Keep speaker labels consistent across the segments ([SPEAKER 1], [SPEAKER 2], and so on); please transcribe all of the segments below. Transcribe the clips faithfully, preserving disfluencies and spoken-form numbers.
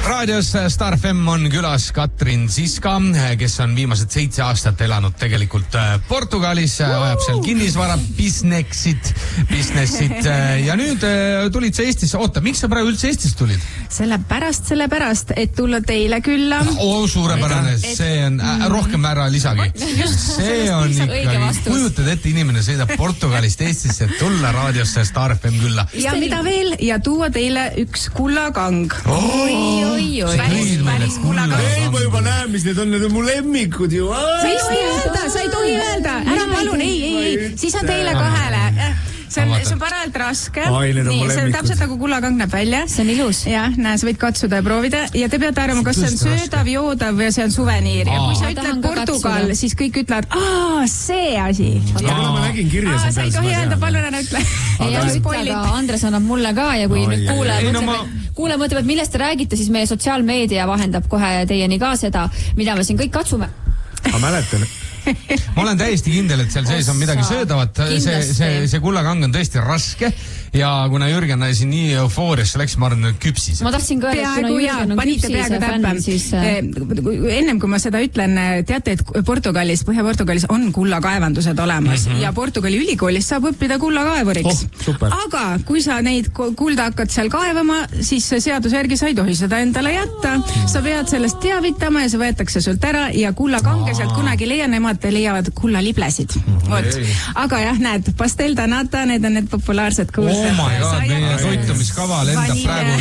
[SPEAKER 1] Raadios Star F M on külas Katrin Siska, kes on viimased seitse aastat elanud tegelikult Portugalis, ajab seal kinnisvara businessit, businessit ja nüüd tulid sa Eestisse. Oota, miks sa praegu üldse Eestisse tulid?
[SPEAKER 2] Sellepärast, sellepärast, et tulla teile külla.
[SPEAKER 1] Oo, suurepärane, see on äh, rohkem ära lisagi. See on ikkagi, kujutad ette, inimene sõidab Portugalist Eestisse, et tulla raadiosse Star F M külla.
[SPEAKER 2] Ja mida veel? Ja tuua teile üks kullakang.
[SPEAKER 1] Oh!
[SPEAKER 2] Oi, oi, päris kullakang.
[SPEAKER 3] Ei, ma juba näen, mis need on, need on mu lemmikud ju.
[SPEAKER 2] Sa ei tohi öelda, sa ei tohi öelda. Ära palun, ei, ei, ei. Siis on teile kahele. See on, see on paralt raske.
[SPEAKER 3] Ai,
[SPEAKER 2] nii, see on täpselt nagu kullakang näeb välja.
[SPEAKER 4] See on ilus.
[SPEAKER 2] Jah, näe, sa võid katsuda ja proovida. Ja te peate arvama, kas see on söödav, joodav või see on suveniir. Ja kui sa ütled Portugal, siis kõik ütlevad, aa, see asi.
[SPEAKER 3] Ja ma nägin kirja.
[SPEAKER 2] Aa, sa ei tohi öelda, palju ära ütle.
[SPEAKER 4] Ja ütle, aga Andres annab mulle ka ja kui nüüd kuule mõtleb, kuule mõtleb, et millest te räägite, siis meie sotsiaalmeedia vahendab kohe teieni ka seda, mida me siin kõik katsume.
[SPEAKER 3] Ma mäletan.
[SPEAKER 1] Ma olen täiesti kindel, et seal sees on midagi söödavat. See, see, see kullakang on tõesti raske ja kuna Jürgen siin nii eufooriasse läks, ma arvan, küpsis.
[SPEAKER 4] Ma tahtsin ka öelda, kuna Jürgen on küpsise fänn, siis...
[SPEAKER 2] Ennem kui ma seda ütlen, teate, et Portugalis, Põhja-Portugalis on kullakaevandused olemas mm -hmm. ja Portugali ülikoolis saab õppida kullakaevuriks.
[SPEAKER 3] Oh,
[SPEAKER 2] aga kui sa neid kulda hakkad seal kaevama, siis seaduse järgi sa ei tohi seda endale jätta. Sa pead sellest teavitama ja see võetakse sult ära ja kullakange sealt kunagi leia, nemad leiavad kullaliblesid. Vot. Aga jah, näed, pastel danata, need on need populaarsed kuulsad.
[SPEAKER 1] Oh my god, meie toitumiskava lendab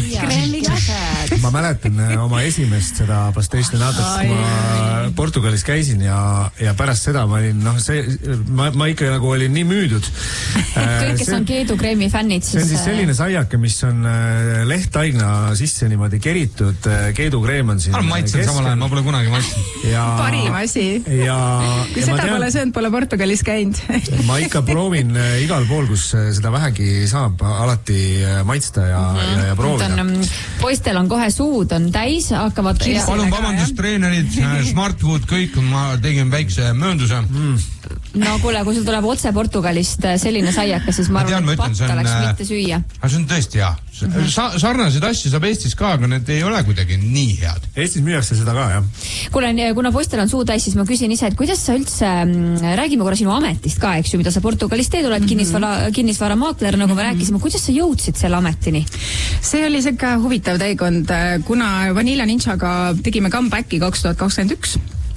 [SPEAKER 1] praegu.
[SPEAKER 3] Ma mäletan oma esimest seda pastel danatat, kui ma Portugalis käisin ja, ja pärast seda ma olin, noh, see, ma, ma ikka nagu olin nii müüdud.
[SPEAKER 4] Kõik, kes on keedukreemi fännid, siis...
[SPEAKER 3] See on siis selline saiake, mis on lehtaigna sisse niimoodi keritud. Keedukreem on siin...
[SPEAKER 1] Ma maitsen samal ajal, ma pole kunagi maitsen.
[SPEAKER 3] Ja,
[SPEAKER 2] parim asi.
[SPEAKER 3] Ja,
[SPEAKER 2] kui seda tean, pole söönud, pole Portugalis käinud.
[SPEAKER 3] Ma ikka proovin igal pool, kus seda vähegi saab alati maitsta ja, mm-hmm. ja, ja proovida.
[SPEAKER 4] On, poistel on kohe suud, on täis, hakkavad...
[SPEAKER 1] Ja, palun vabandust, treenerid, Smartfood, kõik, ma tegin väikse möönduse. Mm.
[SPEAKER 4] No kuule, kui sul tuleb otse Portugalist selline saiaka, siis ma arvan, et patta läks mitte süüa.
[SPEAKER 1] See on tõesti hea. Sa, sarnaseid asju saab Eestis ka, aga need ei ole kuidagi nii head.
[SPEAKER 3] Eestis müüakse seda ka, jah.
[SPEAKER 4] Kuule, kuna poistel on suu täis, siis ma küsin ise, et kuidas sa üldse, räägime korra sinu ametist ka, eks ju, mida sa Portugalist teed, oled kinnisvara, kinnisvaramaakler, nagu me rääkisime, kuidas sa jõudsid selle ametini?
[SPEAKER 2] See oli selline huvitav teekond, kuna Vanilla Ninjaga tegime comebacki kaks tuhat kakskümmend üks.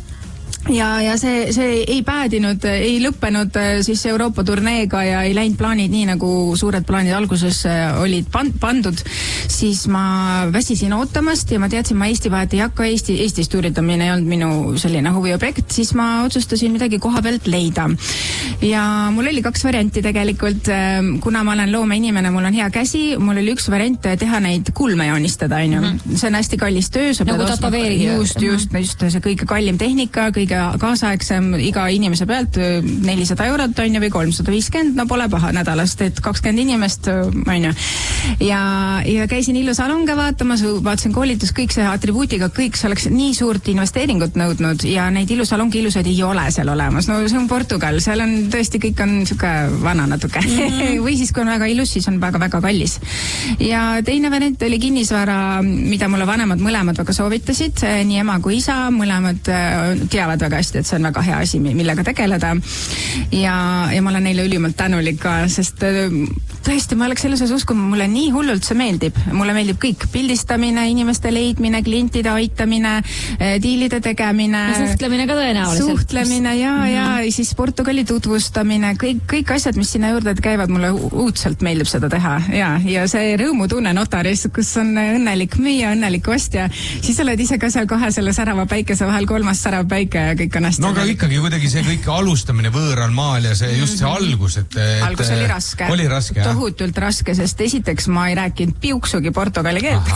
[SPEAKER 2] Ja, ja see, see ei päädinud, ei lõppenud siis Euroopa turneega ja ei läinud plaanid nii, nagu suured plaanid alguses olid pandud, siis ma väsisin ootamast ja ma teadsin, ma Eesti vahet ei hakka, Eesti, Eestis tuuritamine ei olnud minu selline huviobjekt, siis ma otsustasin midagi koha pealt leida. Ja mul oli kaks varianti tegelikult, kuna ma olen loomeinimene, mul on hea käsi, mul oli üks variant teha neid kulme joonistada, on ju. Mm-hmm. See on hästi kallis töö.
[SPEAKER 4] Nagu tatoveerida.
[SPEAKER 2] Just, just, just see kõige kallim tehnika, kõige kaasaegsem iga inimese pealt nelisada eurot on ju või kolmsada viiskümmend, no pole paha nädalast, et kakskümmend inimest on ju. Ja, ja käisin illusalonge vaatamas, vaatasin koolitus, kõik see atribuutiga, kõik see oleks nii suurt investeeringut nõudnud ja neid illusalongi illusaid ei ole seal olemas. No see on Portugal, seal on tõesti kõik on siuke vana natuke. Mm-hmm. Või siis kui on väga ilus, siis on väga-väga kallis. Ja teine variant oli kinnisvara, mida mulle vanemad mõlemad väga soovitasid, nii ema kui isa, mõlemad teavad väga hästi, et see on väga hea asi, millega tegeleda. Ja, ja ma olen neile ülimalt tänulik ka, sest tõesti, ma oleks selles osas uskuma, mulle nii hullult see meeldib. Mulle meeldib kõik pillistamine, inimeste leidmine, klientide aitamine, diilide tegemine.
[SPEAKER 4] Ja suhtlemine ka tõenäoliselt.
[SPEAKER 2] Suhtlemine ja, mm-hmm. ja, ja siis Portugali tutvustamine, kõik, kõik asjad, mis sinna juurde käivad, mulle uudselt meeldib seda teha. Ja, ja see rõõmutunne notaris, kus on õnnelik müüa, õnnelik ostja, siis oled ise ka seal kohe selle särava päikese vahel kolmas särav päike ja kõik on hästi.
[SPEAKER 1] No aga ikkagi kuidagi see kõik alustamine võõral maal ja see just see algus, et... et
[SPEAKER 2] algus oli raske.
[SPEAKER 1] Oli raske, jah.
[SPEAKER 2] Tohutult raske, sest esiteks ma ei rääkinud piuksugi portugali keelt.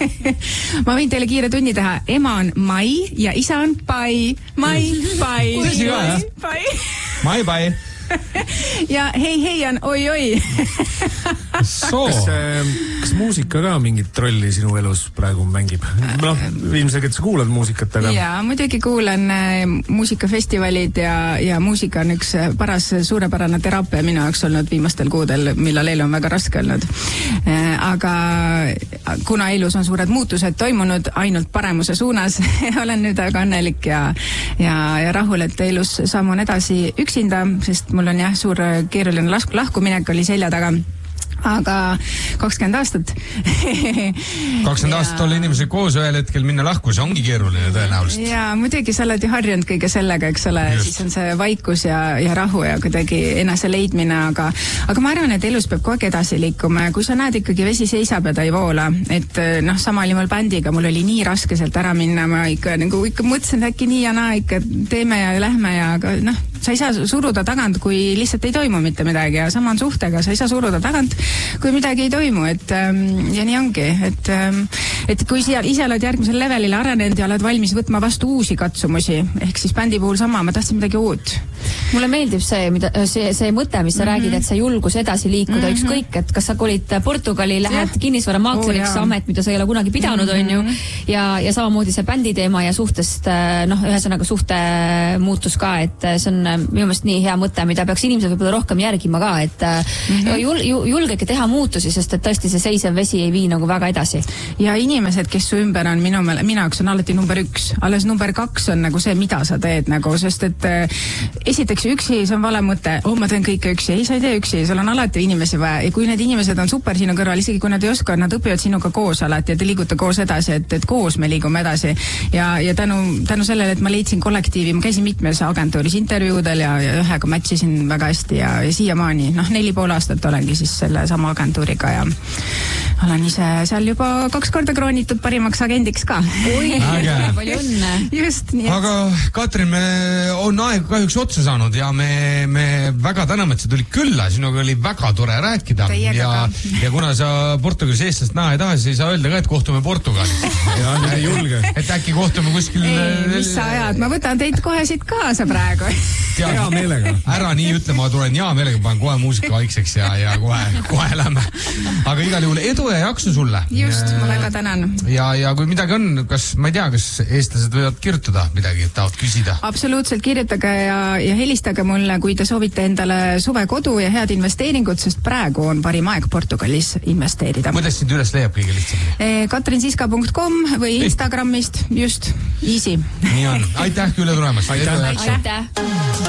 [SPEAKER 2] Ma võin teile kiire tunni teha. Ema on Mai ja isa on Pai. Mai, Pai.
[SPEAKER 1] Tõsi ka, jah?
[SPEAKER 2] Pai.
[SPEAKER 1] Mai, Pai.
[SPEAKER 2] Ja hei, hei on oi, oi.
[SPEAKER 1] soo.
[SPEAKER 3] Kas, kas muusika ka mingit rolli sinu elus praegu mängib? No, ilmselgelt sa kuulad muusikat, aga...
[SPEAKER 2] Jaa, muidugi kuulan muusikafestivalid ja, ja muusika on üks paras suurepärane teraapia minu jaoks olnud viimastel kuudel, millal elu on väga raske olnud. Aga kuna elus on suured muutused toimunud ainult paremuse suunas, olen nüüd väga õnnelik ja, ja, ja rahul, et elus sammun edasi üksinda, sest mul on jah, suur keeruline lahkuminek oli selja taga. Aga kakskümmend aastat.
[SPEAKER 1] kakskümmend aastat olla inimesega koos ühel hetkel minna lahku, see ongi keeruline tõenäoliselt.
[SPEAKER 2] Ja muidugi sa oled ju harjunud kõige sellega, eks ole, Just. siis on see vaikus ja, ja rahu ja kuidagi enese leidmine, aga, aga ma arvan, et elus peab kogu aeg edasi liikuma ja kui sa näed ikkagi vesi seisab ja ta ei voola, et noh, sama oli mul bändiga, mul oli nii raske sealt ära minna, ma ikka, nagu, ikka mõtlesin, et äkki nii ja naa ikka teeme ja lähme ja aga noh, sa ei saa suruda tagant, kui lihtsalt ei toimu mitte midagi ja sama on suhtega, sa ei saa suruda tagant, kui midagi ei toimu, et ja nii ongi, et, et kui siia ise oled järgmisel levelile arenenud ja oled valmis võtma vastu uusi katsumusi, ehk siis bändi puhul sama, ma tahtsin midagi uut.
[SPEAKER 4] Mulle meeldib see, mida, see, see mõte, mis sa mm-hmm. räägid, et see julgus edasi liikuda mm-hmm. ükskõik, et kas sa kolid Portugali, lähed yeah. kinnisvaramaaksleriks oh, amet, mida sa ei ole kunagi pidanud, mm-hmm. on ju, ja, ja samamoodi see bändi teema ja suhtest, noh, ühesõnaga suhte muutus ka, et see on minu meelest nii hea mõte, mida peaks inimesed võib-olla rohkem järgima ka, et mm-hmm. jul, jul, julgegi teha muutusi, sest et tõesti see seisev vesi ei vii nagu väga edasi.
[SPEAKER 2] Ja inimesed, kes su ümber on minu meele, minu jaoks on alati number üks, alles number kaks on nagu see, mida sa teed nagu, sest et esiteks üksi, see on vale mõte, oh ma teen kõike üksi, ei sa ei tee üksi, sul on alati inimesi vaja ja kui need inimesed on super sinu kõrval, isegi kui nad ei oska, nad õpivad sinuga koos alati ja te liigute koos edasi, et, et koos me liigume edasi ja, ja tänu, tänu sellele, et ma leidsin kollektiivi, ma käisin mitmes agentuuris intervjuudel ja, ja ühega matchisin väga hästi ja, ja siiamaani, noh neli pool aastat olengi siis selle sama agentuuriga ja olen ise seal juba kaks korda kroonitud parimaks agendiks ka.
[SPEAKER 4] Oi, palju õnne.
[SPEAKER 2] Just, nii.
[SPEAKER 1] Aga Katrin, me on aeg kahjuks otsa saanud ja me, me väga täname, et sa tulid külla, sinuga oli väga tore rääkida. Ja, ja kuna sa Portugalis eestlast näha ei taha, siis ei saa öelda ka, et kohtume Portugalis.
[SPEAKER 3] Ja ei julge.
[SPEAKER 1] Et äkki kohtume kuskil...
[SPEAKER 2] Ei, mis sa ajad, ma võtan teid kohe siit kaasa praegu.
[SPEAKER 3] Hea meelega.
[SPEAKER 1] Ära nii ütle, ma tulen hea meelega, panen kohe muusika vaikseks ja, ja kohe, kohe lähme. Aga igal juhul edu ja jaksu sulle.
[SPEAKER 2] Just, ma väga tänan.
[SPEAKER 1] Ja, ja kui midagi on, kas, ma ei tea, kas eestlased võivad kirjutada midagi, et tahavad küsida?
[SPEAKER 2] Absoluutselt, kirjutage ja, ja helistage mulle, kui te soovite endale suvekodu ja head investeeringud, sest praegu on parim aeg Portugalis investeerida.
[SPEAKER 1] Kuidas sind üles leiab kõige lihtsamini?
[SPEAKER 2] katrin siska punkt com või Instagramist, just, easy.
[SPEAKER 1] Nii on. Aitäh külle tulemast.
[SPEAKER 3] Aitäh.
[SPEAKER 4] Aitäh.